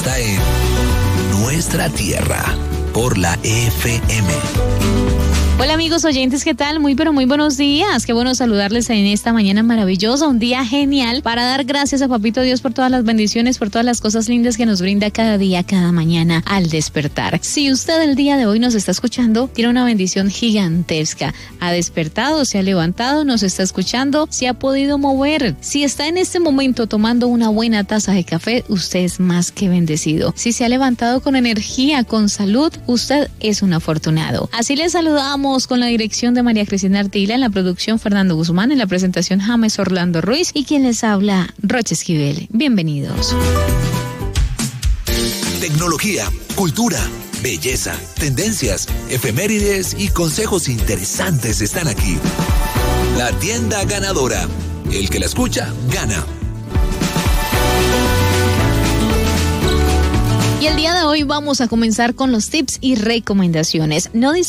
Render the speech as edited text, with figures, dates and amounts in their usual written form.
Está en Nuestra Tierra por la FM. Hola amigos oyentes, ¿qué tal? Muy pero muy buenos días. Qué bueno saludarles en esta mañana maravillosa, un día genial para dar gracias a Papito Dios por todas las bendiciones, por todas las cosas lindas que nos brinda cada día, cada mañana al despertar. Si usted el día de hoy nos está escuchando, tiene una bendición gigantesca. Ha despertado, se ha levantado, nos está escuchando, se ha podido mover. Si está en este momento tomando una buena taza de café, usted es más que bendecido. Si se ha levantado con energía, con salud, usted es un afortunado. Así le saludamos con la dirección de María Cristina Artila, en la producción Fernando Guzmán, en la presentación James Orlando Ruiz y quien les habla, Rocha Esquivel. Bienvenidos. Tecnología, cultura, belleza, tendencias, efemérides y consejos interesantes están aquí. La tienda ganadora. El que la escucha, gana. Y el día de hoy vamos a comenzar con los tips y recomendaciones. No